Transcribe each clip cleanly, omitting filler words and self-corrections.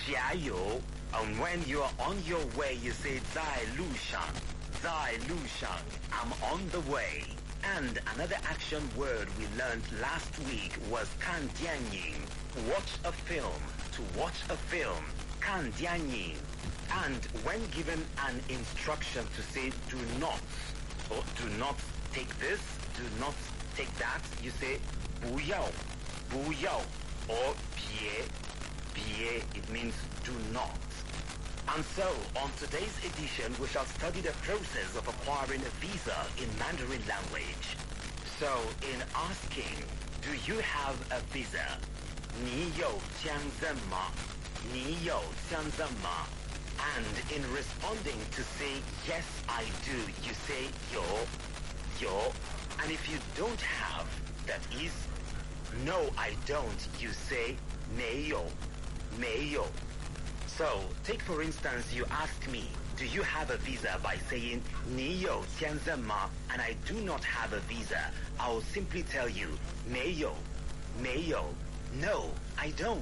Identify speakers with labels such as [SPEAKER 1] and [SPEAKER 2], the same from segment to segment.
[SPEAKER 1] 加油. And when you are on your way, you say 在路上. 在路上. I'm on the way. And another action word we learned last week was 看电影. Watch a film. To watch a film. 看电影. And when given an instruction to say do not, or do not take this, do not take that, you say 不要, 不要, or 别, 别, it means do not. And so, on today's edition, we shall study the process of acquiring a visa in Mandarin language. So, in asking, do you have a visa? 你有签证吗? 你有签证吗? And in responding to say, yes, I do, you say 有, 有. And if you don't have, that is, no, I don't, you say 没有, 没有. So, take for instance, you ask me, do you have a visa by saying 你有签证吗? And I do not have a visa. I will simply tell you 没有, 没有. No, I don't.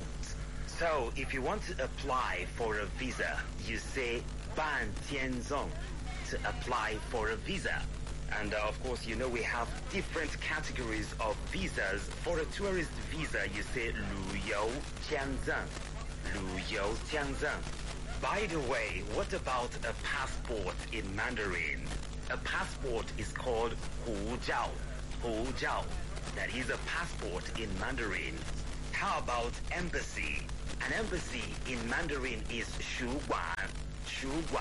[SPEAKER 1] So, if you want to apply for a visa, you say 办签证, to apply for a visa. And of course, you know we have different categories of visas. For a tourist visa, you say 旅游签证. 旅游签证. By the way, what about a passport in Mandarin? A passport is called 护照. 护照. That is a passport in Mandarin. How about embassy? An embassy in Mandarin is 使馆. 使馆.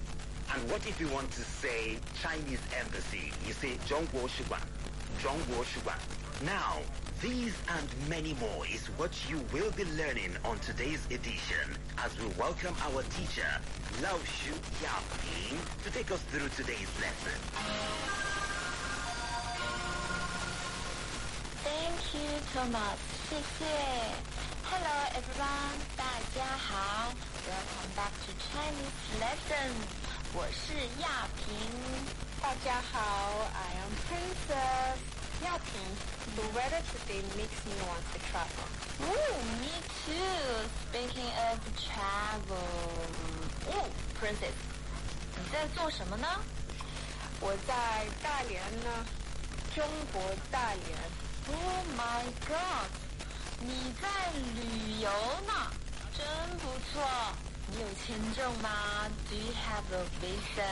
[SPEAKER 1] And what if you want to say Chinese embassy? You say 中国使馆. 中国使馆. Now, these and many more is what you will be learning on today's edition as we welcome our teacher, Lao Shu Yaping, to take us through today's lesson.
[SPEAKER 2] Thank you, Thomas. 谢谢. Hello, everyone. 大家好. Welcome back to Chinese lesson. 我是亚萍.
[SPEAKER 3] 大家好, I am Princess. Yaping, the weather today makes me want to travel.
[SPEAKER 2] Ooh, me too. Speaking of travel. Oh, Princess, 你在做什么呢？
[SPEAKER 3] 我在大连呢，中国大连。
[SPEAKER 2] Oh my God, 你在旅游呢，真不错。你有签证吗？ Do you have a visa?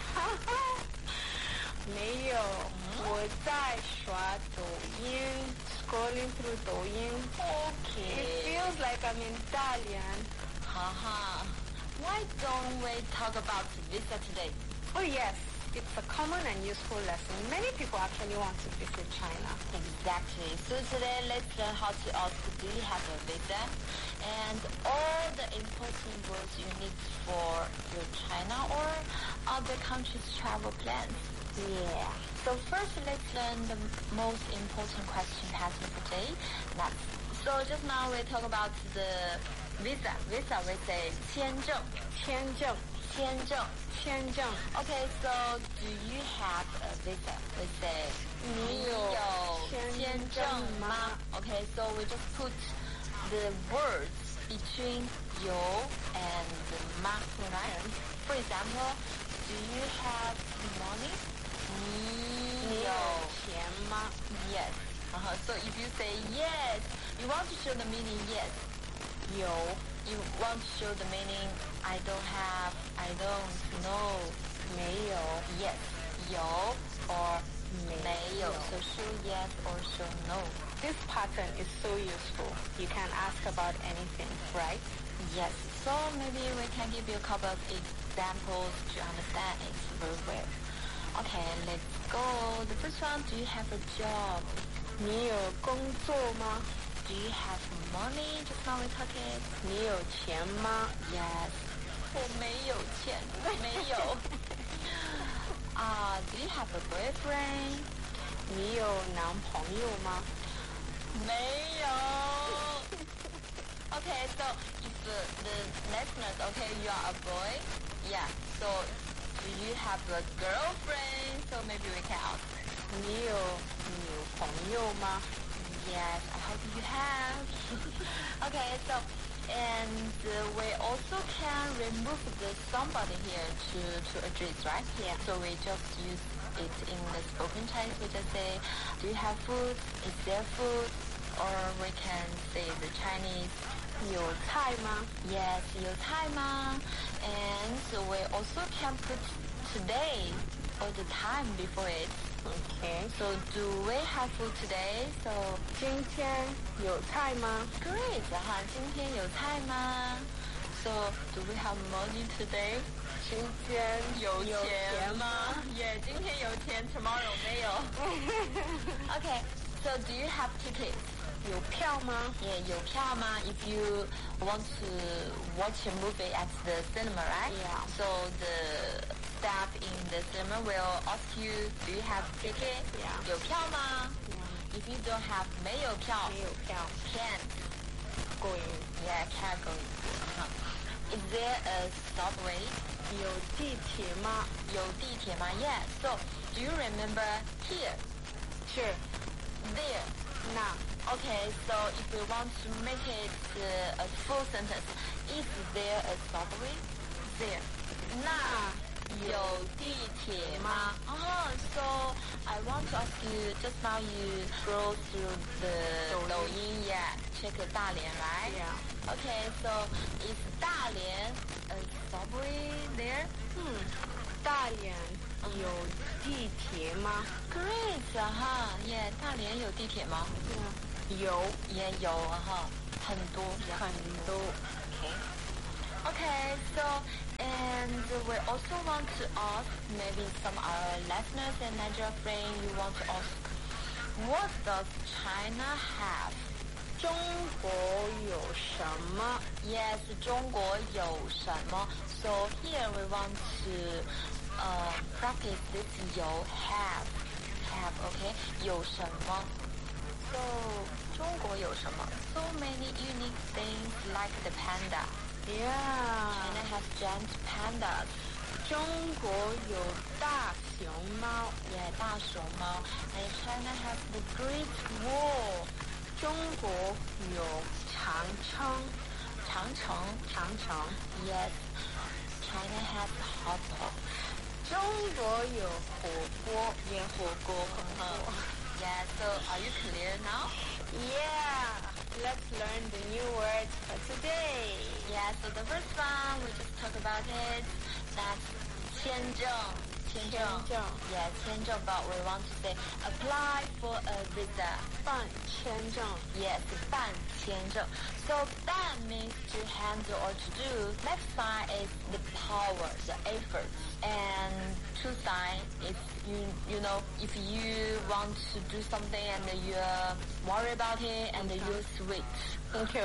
[SPEAKER 3] 没有，我在刷抖音 ，scrolling through 抖音。
[SPEAKER 2] Okay.
[SPEAKER 3] It feels like I'm in 大连。
[SPEAKER 2] Haha. Why don't we talk about visa today?
[SPEAKER 3] Oh yes, it's a common and useful lesson. Many people actually want to visit China.
[SPEAKER 2] Exactly. So today let's learn how to ask, do you have a visa? And all the important words you need for your China or other countries' travel plans.
[SPEAKER 3] Yeah.
[SPEAKER 2] So first, let's learn the most important question pattern for today. So just now we talk about the visa. Visa we say 签证.
[SPEAKER 3] 签证.
[SPEAKER 2] 签证.
[SPEAKER 3] 签证.
[SPEAKER 2] Okay, so do you have a visa? We say
[SPEAKER 3] 你有签证吗?
[SPEAKER 2] Okay, so we just put the words between 有 and 吗, right? For example, do you have money?
[SPEAKER 3] 你有钱吗?
[SPEAKER 2] Yes. So if you say yes, you want to show the meaning yes. 有. You want to show the meaning I don't have, I don't know.
[SPEAKER 3] 没有.
[SPEAKER 2] Yes. 有 or
[SPEAKER 3] 没有.
[SPEAKER 2] So show yes or show no.
[SPEAKER 3] This pattern is so useful. You can ask about anything, right?
[SPEAKER 2] Yes. So maybe we can give you a couple of examples to understand it very well. Okay, let's go. The first one, do you have a job?
[SPEAKER 3] 你有工作吗?
[SPEAKER 2] Do you have money? Just now we talked it.
[SPEAKER 3] 你有钱吗?
[SPEAKER 2] Yes. 我没有钱，没有。Do you have a boyfriend?
[SPEAKER 3] 你有男朋友吗?
[SPEAKER 2] 没有。Okay, so if the listeners, okay, you are a boy, yeah. So do you have a girlfriend? So maybe we can ask.
[SPEAKER 3] 你有女朋友吗?
[SPEAKER 2] Yes, I hope you have. Okay, so And we also can remove the somebody here to address, right?
[SPEAKER 3] Yeah.
[SPEAKER 2] So we just use it in the spoken Chinese. We just say, do you have food? Is there food? Or we can say the Chinese,
[SPEAKER 3] 有菜吗?
[SPEAKER 2] yes, 有菜吗? And we also can put today or the time before it.
[SPEAKER 3] Okay.
[SPEAKER 2] So do we have food today? So
[SPEAKER 3] 今天有菜吗?
[SPEAKER 2] great. 今天有菜吗? So do we have money today?
[SPEAKER 3] 今天有钱吗?
[SPEAKER 2] Yeah, 今天有钱 tomorrow 没有. Okay. So do you have tickets?
[SPEAKER 3] 有票吗?
[SPEAKER 2] Yeah, 有票吗? If you want to watch a movie at the cinema, right?
[SPEAKER 3] Yeah.
[SPEAKER 2] So the staff in the cinema will ask you, do you have ticket?
[SPEAKER 3] Yeah.
[SPEAKER 2] 有票吗? If you don't have 没有票,
[SPEAKER 3] 没有票
[SPEAKER 2] can't.
[SPEAKER 3] go in.
[SPEAKER 2] Yeah, can't go. Is there a subway?
[SPEAKER 3] 有地铁吗?
[SPEAKER 2] 有地铁吗? Yeah. So do you remember here?
[SPEAKER 3] Sure.
[SPEAKER 2] There.
[SPEAKER 3] Now.
[SPEAKER 2] Okay, so if we want to make it a full sentence, is there a subway? There. 那有地铁吗? So I want to ask you, just now you scroll through the 抖音, yeah, check 大连, right?
[SPEAKER 3] Yeah.
[SPEAKER 2] Okay, so is 大连 a subway there?
[SPEAKER 3] 大连有地铁吗?
[SPEAKER 2] Great, yeah, 大连有地铁吗?
[SPEAKER 3] 有
[SPEAKER 2] 也有很多
[SPEAKER 3] 很多
[SPEAKER 2] Okay, so and we also want to ask maybe some our listeners and Nigeria friends, you want to ask, what does China have?
[SPEAKER 3] 中国有什么?
[SPEAKER 2] Yes, 中国有什么? So here we want to practice this 有 have, okay? 有什么? So 中国有什么? So many unique things like the panda.
[SPEAKER 3] Yeah.
[SPEAKER 2] China has giant pandas.
[SPEAKER 3] 中国有大熊猫.
[SPEAKER 2] Yeah, 大熊猫. And China has the Great Wall.
[SPEAKER 3] 中国有长城.
[SPEAKER 2] 长城. Yes. China has hot pot.
[SPEAKER 3] 中国有火锅.
[SPEAKER 2] Yeah, 火锅. Yeah, so are you clear now?
[SPEAKER 3] Yeah. Let's learn the new words for today.
[SPEAKER 2] Yeah, so the first one, we just talk about it. That's 签证. 签证. Yeah, 签证, but we want to say apply for a visa.
[SPEAKER 3] 办签证.
[SPEAKER 2] Yes, 办签证. So 办 means to handle or to do. Next sign is the power, the effort. And two sign is you know, if you want to do something and you worry about it and you switch.
[SPEAKER 3] Okay.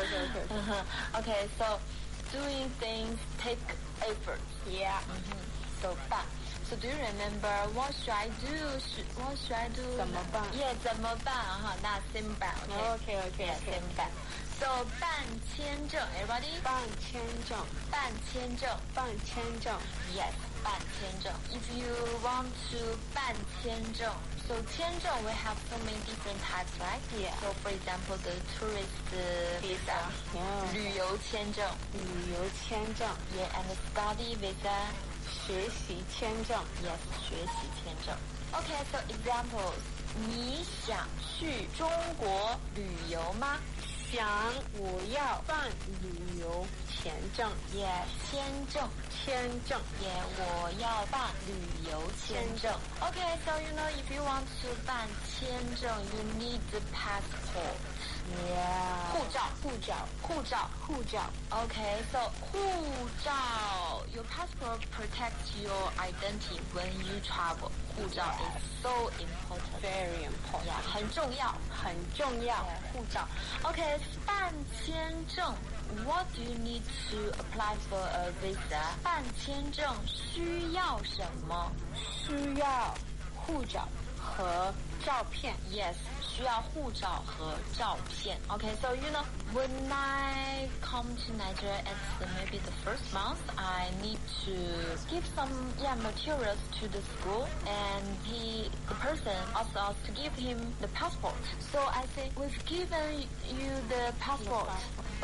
[SPEAKER 2] Okay, so doing things take effort.
[SPEAKER 3] Yeah.
[SPEAKER 2] So 办. So do you remember what should I do? What should I do?
[SPEAKER 3] 怎么办?
[SPEAKER 2] Yeah, 怎么办? Not 先办.
[SPEAKER 3] Okay.
[SPEAKER 2] Yeah, 先办. So 办签证. Everybody?
[SPEAKER 3] 办签证.
[SPEAKER 2] 办签证.
[SPEAKER 3] 办签证.
[SPEAKER 2] Yes, 办签证. If you want to 办签证, so 签证 we have so many different types, right?
[SPEAKER 3] Yeah.
[SPEAKER 2] So for example, the tourist visa,
[SPEAKER 3] Yeah.
[SPEAKER 2] 旅游签证,
[SPEAKER 3] 旅游签证.
[SPEAKER 2] yeah, and the study visa,
[SPEAKER 3] 学习签证.
[SPEAKER 2] yes, 学习签证. Okay, so examples. 你想去中国旅游吗?
[SPEAKER 3] 想我要办旅游签证.
[SPEAKER 2] Yeah, 签证.
[SPEAKER 3] 签证.
[SPEAKER 2] Yeah, 我要办旅游签证. Okay, so you know if you want to 办签证, you need the passport.
[SPEAKER 3] Yeah.
[SPEAKER 2] 护照. Okay, so 护照. Your passport protects your identity when you travel. 护照 is so important.
[SPEAKER 3] Very important.
[SPEAKER 2] Yeah, 很重要.
[SPEAKER 3] 很重要.
[SPEAKER 2] Yeah, 护照. Okay, 办签证. What do you need to apply for a visa? 办签证需要什么?
[SPEAKER 3] 需要护照和照片.
[SPEAKER 2] Yes, 需要护照和照片. Okay, so you know, when I come to Nigeria at maybe the first month, I need to give some materials to the school, and the person asked us to give him the passport. So I say, we've given you the passport, but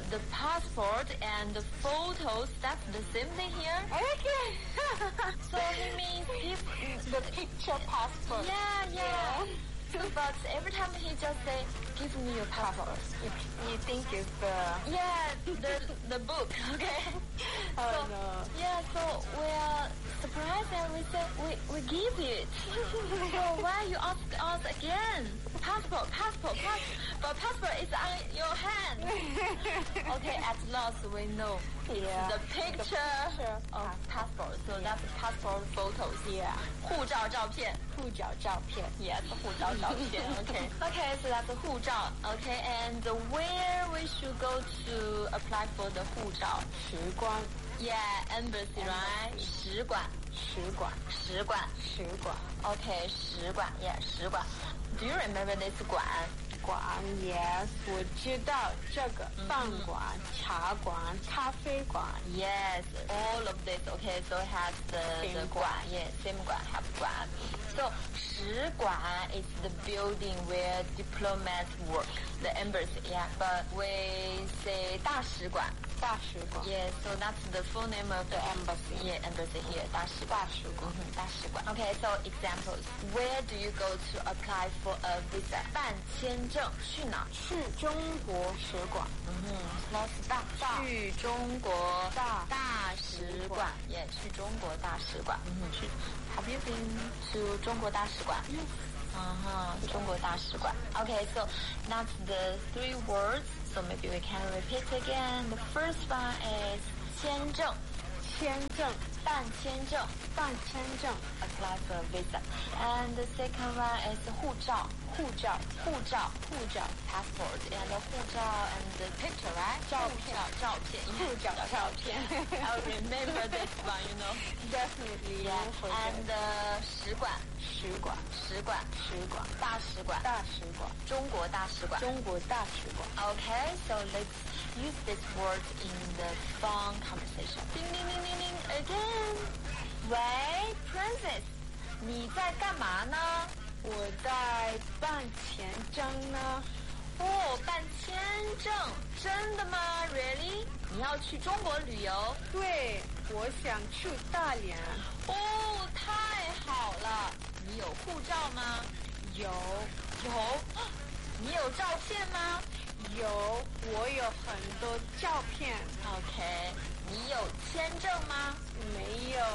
[SPEAKER 2] the passport and the photos, that's the same thing here.
[SPEAKER 3] Okay.
[SPEAKER 2] So he means give
[SPEAKER 3] The picture passport.
[SPEAKER 2] Yeah. So, but every time he just say, give me your passport.
[SPEAKER 3] You think it's the...
[SPEAKER 2] Yeah, the book, okay?
[SPEAKER 3] Oh,
[SPEAKER 2] so,
[SPEAKER 3] no.
[SPEAKER 2] Yeah, so we are surprised and we say, we give it. So why you ask us again? Passport. But passport is on your hand. Okay, at last we know.
[SPEAKER 3] Yeah.
[SPEAKER 2] The picture of passport. So that's passport photos.
[SPEAKER 3] Yeah.
[SPEAKER 2] 护照照片。
[SPEAKER 3] 护照照片.
[SPEAKER 2] Yes, 护照照片. Okay. Okay, so that's the 护照. Okay, and where we should go to apply for the 护照?
[SPEAKER 3] 使馆.
[SPEAKER 2] Yeah, embassy, right? 使馆.
[SPEAKER 3] 使馆.
[SPEAKER 2] 使馆.
[SPEAKER 3] 使馆.
[SPEAKER 2] Okay, 使馆. Yeah, 使馆. Do you remember this 馆?
[SPEAKER 3] 馆 Yes, 我知道这个饭馆、茶馆、咖啡馆.
[SPEAKER 2] Yes, all of this. Okay, so it has the 馆. Yeah, same 馆, have 馆. So 使馆 is the building where diplomats work, the embassy. Yeah, but we say 大使馆.
[SPEAKER 3] 大使馆.
[SPEAKER 2] Yeah, so that's the full name of
[SPEAKER 3] The embassy.
[SPEAKER 2] Yeah, embassy here. 大使馆.
[SPEAKER 3] 大使馆.
[SPEAKER 2] Mm-hmm, 大使馆. Okay, so examples. Where do you go to apply for a visa? 办签证去哪？
[SPEAKER 3] 去中国使馆.
[SPEAKER 2] 去中国大使馆.
[SPEAKER 3] 大
[SPEAKER 2] Yeah, 去中国大使馆. Mm-hmm. Have you been to 中国大使馆?
[SPEAKER 3] Yes.
[SPEAKER 2] 中国大使馆. Okay, so that's the 3 words. So maybe we can repeat again. The first one is 签证.
[SPEAKER 3] 签证.
[SPEAKER 2] 办签证.
[SPEAKER 3] 办签证.
[SPEAKER 2] Apply for a visa. And the second one is 护照.
[SPEAKER 3] 护照.
[SPEAKER 2] 护照. Passport. And the 护照 and the picture, right?
[SPEAKER 3] 照片.
[SPEAKER 2] 照片.
[SPEAKER 3] 护照照片.
[SPEAKER 2] I'll remember this one, you know.
[SPEAKER 3] Definitely.
[SPEAKER 2] Yeah. And the 使馆.
[SPEAKER 3] 使馆.
[SPEAKER 2] 使馆.
[SPEAKER 3] 使馆.
[SPEAKER 2] 大使馆.
[SPEAKER 3] 大使馆.
[SPEAKER 2] 中国大使馆.
[SPEAKER 3] 中国大使馆.
[SPEAKER 2] Okay, so let's use this word in the phone conversation. Ding, ding, ding, ding, ding, again. 喂 Princess, 你在干嘛呢？
[SPEAKER 3] 我在办签证呢。
[SPEAKER 2] 哦，办签证，真的吗 ？Really？ 你要去中国旅游？
[SPEAKER 3] 对，我想去大连。
[SPEAKER 2] 哦，太好了！你有护照吗？
[SPEAKER 3] 有。
[SPEAKER 2] 你有照片吗？
[SPEAKER 3] 有，我有很多照片。
[SPEAKER 2] OK， 你有签证吗？
[SPEAKER 3] 没有。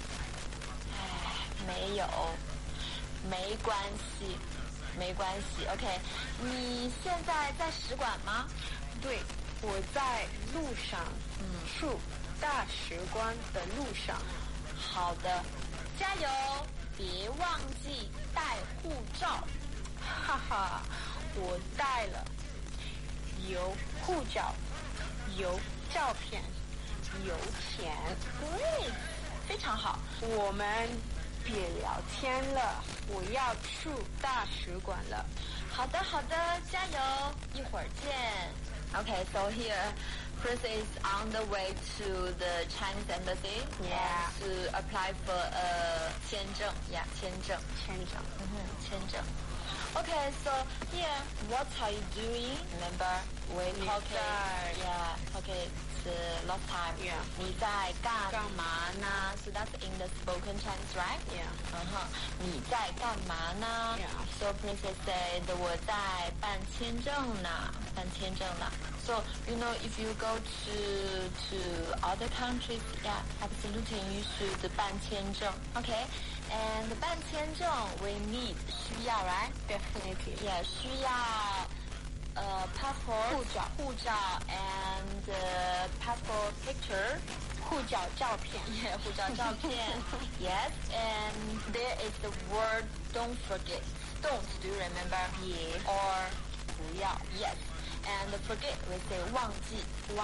[SPEAKER 2] 没有，没关系。OK， 你现在在使馆吗？
[SPEAKER 3] 对，我在路上，去大使馆的路上。
[SPEAKER 2] 好的，加油，别忘记带护照。
[SPEAKER 3] 哈哈，我带了，有护照，有照片，有钱。
[SPEAKER 2] 对，非常好。
[SPEAKER 3] 我们别聊天了，我要去大使馆了。
[SPEAKER 2] 好的，加油，一会儿见。Okay, so here, Chris is on the way to the Chinese embassy.
[SPEAKER 3] Yeah.
[SPEAKER 2] To apply for a 签证. Yeah, 签证. 签证. Okay, so here, what are you doing? Remember, we talking. Yeah. Okay, it's last time.
[SPEAKER 3] Yeah.
[SPEAKER 2] 你在干嘛呢? So that's in the spoken Chinese, right?
[SPEAKER 3] Yeah.
[SPEAKER 2] 你在干嘛呢?
[SPEAKER 3] Yeah.
[SPEAKER 2] So Princess said, 我在办签证呢. So, you know, if you go to other countries, yeah, absolutely, you should 办签证. Okay? And 办签证 we need 需要 right?
[SPEAKER 3] Definitely.
[SPEAKER 2] Yeah, 需要passport 护照 and passport picture
[SPEAKER 3] 护照照片.
[SPEAKER 2] Yeah, 护照照片. Yes, and there is the word don't forget. Don't, do you remember?
[SPEAKER 3] Yes.
[SPEAKER 2] Or 不要. Yes. And forget, we say 忘记.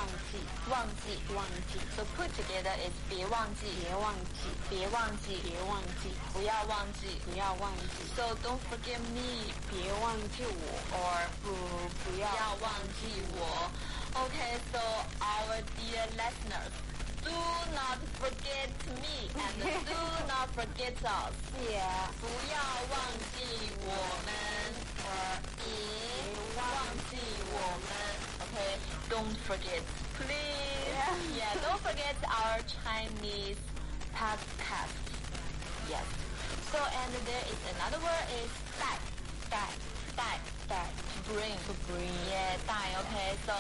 [SPEAKER 2] So put together is 别忘记. 不要忘记. So don't forget me.
[SPEAKER 3] 别忘记我
[SPEAKER 2] Or
[SPEAKER 3] 不要
[SPEAKER 2] 忘记我. Okay, so our dear listeners, do not forget me and do not forget us.
[SPEAKER 3] Yeah.
[SPEAKER 2] 不要忘记我们 or 别忘记我们. Okay, don't forget, please. Yeah, don't forget our Chinese podcast. Yes. So, and there is another word is 带 to bring. Yeah, 带. Okay. So,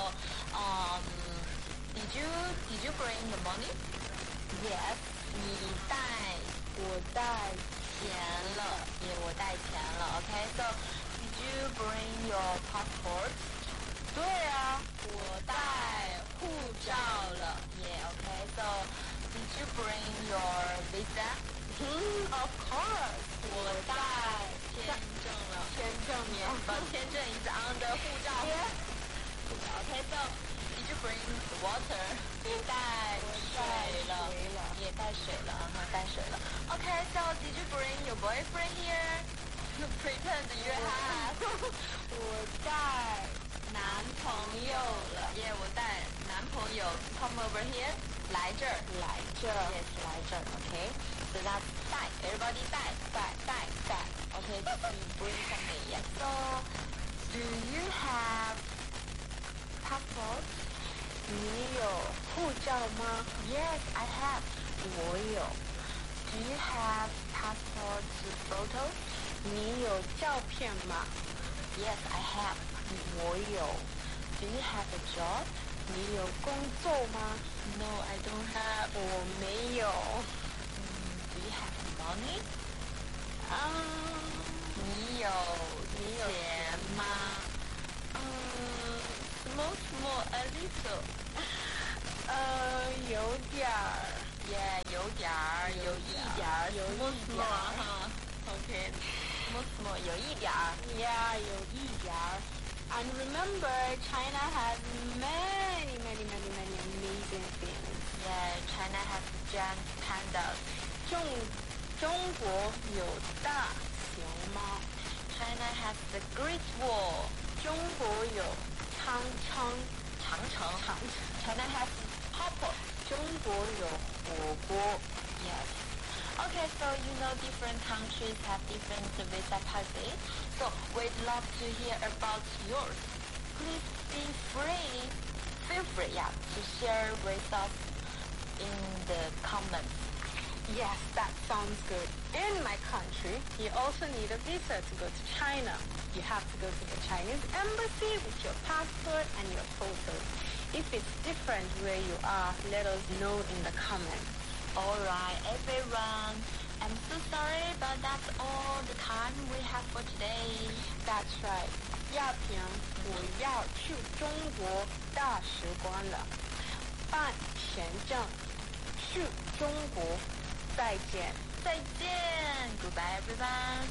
[SPEAKER 2] did you bring the money? Yes. 你带我带钱了. Yeah, 我带钱了. Okay. So, did you bring your passport? 对啊，我带护照了. Yeah. Okay. So, did you bring your visa? Of course. 我带签证了. 签证 Yes, but 签证 is under 护照. Yeah. Okay, so did you bring water? 带水了. 也带水了. 带水了. Okay, so did you bring your boyfriend here? Pretend you have. 我带男朋友了. Yeah, 我带男朋友. Come over here. 来这儿. Yes, 来这儿. Okay. So that's 带. Everybody 带. Okay, to bring something. Yes. So, do you have passport? 你有护照吗? Yes, I have. 我有. Do you have passport photo? 你有照片吗? Yes, I have. 我有. Do you have a job? 你有工作吗? No, I don't have. 我没有. Do you have money? 你有钱吗? Small, a little. 有点儿. Yeah, 有点儿, 有一点儿. Small, Okay. Small, 有一点儿. Yeah, 有一点儿. And remember, China has many amazing things. Yeah, China has giant pandas. 中国有大熊猫. China has the Great Wall. 中国有长城. China has purple. 中国有火锅. Yes. Okay, so you know different countries have different visa policy. So we'd love to hear about yours. Please feel free, to share with us in the comments. Yes, that sounds good. In my country, you also need a visa to go to China. You have to go to the Chinese embassy with your passport and your photos. If it's different where you are, let us know in the comments. Alright, everyone. I'm so sorry, but that's all the time we have for today. That's right. 亚萍，我要去中国大使馆了，办签证，去中国，再见。Goodbye, everyone.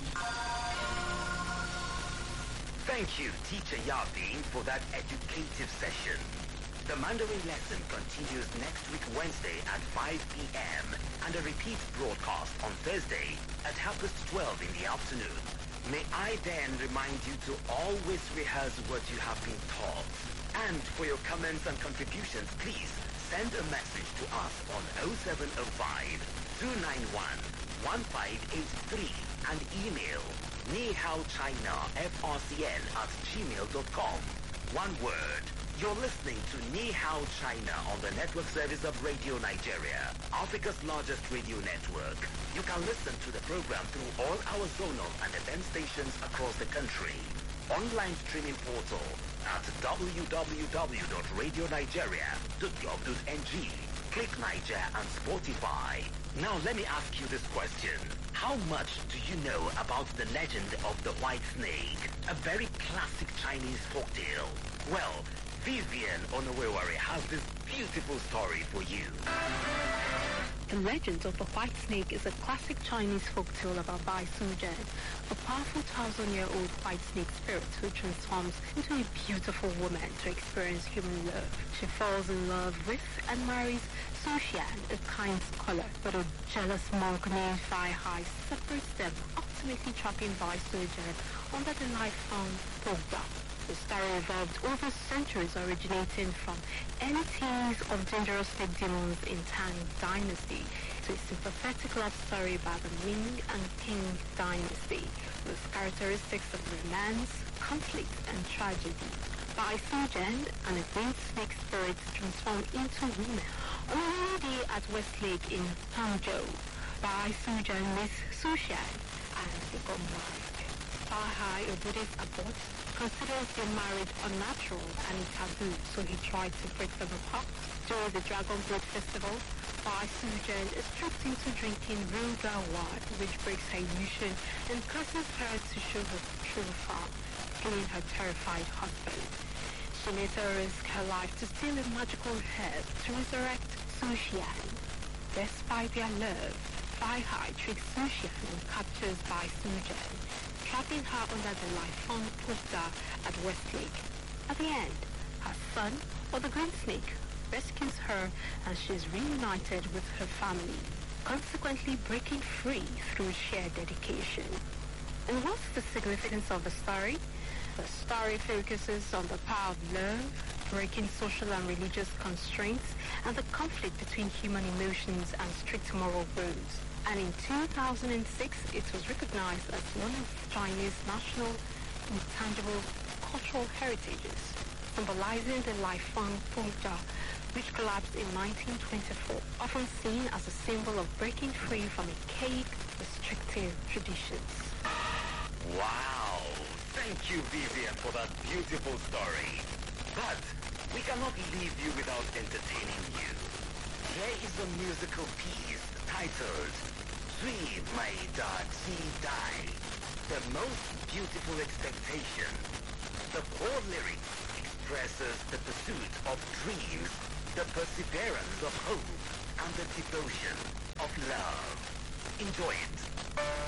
[SPEAKER 1] Thank you, Teacher Yabing, for that educative session. The Mandarin lesson continues next week Wednesday at 5 p.m. and a repeat broadcast on Thursday at 12:30 in the afternoon. May I then remind you to always rehearse what you have been taught. And for your comments and contributions, please send a message to us on 0705-291-1583 and email nihaochina@gmail.com. One word. You're listening to Ni Hao China on the network service of Radio Nigeria, Africa's largest radio network. You can listen to the program through all our zonal and FM stations across the country. Online streaming portal at www.radionigeria.gov.ng. Click Niger and Spotify. Now let me ask you this question. How much do you know about the legend of the White Snake? A very classic Chinese folktale. Well, Vivian Onowewari has this beautiful story for you.
[SPEAKER 4] The Legend of the White Snake is a classic Chinese folktale about Bai Suzhen, a powerful 1,000-year-old white snake spirit who transforms into a beautiful woman to experience human love. She falls in love with and marries Su Xian, a kind scholar, but a jealous monk named Fai Hai separates them, ultimately trapping Bai Suzhen under the lifelong program. The story evolved over centuries, originating from entities of dangerous snake demons in Tang Dynasty to a sympathetic love story by the Ming and Qing Dynasty, with characteristics of romance, conflict, and tragedy. Bai Sujan and a green snake spirit transformed into women. On a rainy day at Westlake in Hangzhou, Bai Sujan meets Sushan and become married. Bai Hai, a Buddhist abbot, considers being married unnatural and taboo, so he tried to break them apart. During the Dragon Boat Festival, Bai Sujan is tricked into drinking Ruga wine, which breaks her illusion and causes her to show her true form, killing her terrified husband. She later risks her life to steal a magical herb to resurrect Sushian. Despite their love, Bai Hai tricks Sushian and captures Bai Sujan, trapping her under the lifelong Pukta at Westlake. At the end, her son, or the Green Snake, rescues her and she is reunited with her family, consequently breaking free through sheer dedication. And what's the significance of the story? The story focuses on the power of love, breaking social and religious constraints, and the conflict between human emotions and strict moral rules. And in 2006, it was recognized as one of Chinese national intangible cultural heritages, symbolizing the lifelong Pungja, which collapsed in 1924, often seen as a symbol of breaking free from archaic, restrictive traditions.
[SPEAKER 1] Wow! Thank you, Vivian, for that beautiful story. But we cannot leave you without entertaining you. Here is a musical piece titled Sui Mai Da Ji Dai, the most beautiful expectation. The core lyrics expresses the pursuit of dreams, the perseverance of hope, and the devotion of love. Enjoy it.